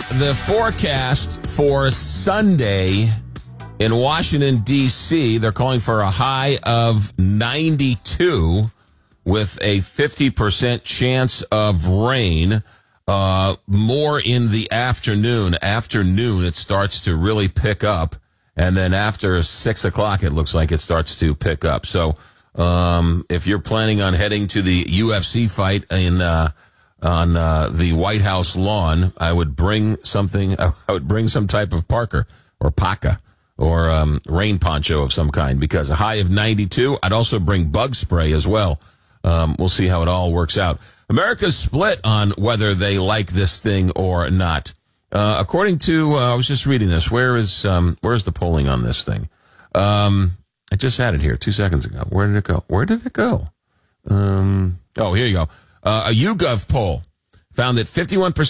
the forecast for Sunday in Washington, D.C., they're calling for a high of 92 with a 50% chance of rain. More in the afternoon. Afternoon, it starts to really pick up. And then after 6 o'clock, it looks like it starts to pick up. So if you're planning on heading to the UFC fight on the White House lawn, I would bring something. I would bring some type of parka or paca or rain poncho of some kind, because a high of 92. I'd also bring bug spray as well. We'll see how it all works out. America's split on whether they like this thing or not. According to, I was just reading this. Where's the polling on this thing? I just had it here 2 seconds ago. Where did it go? Here you go. A YouGov poll found that 51%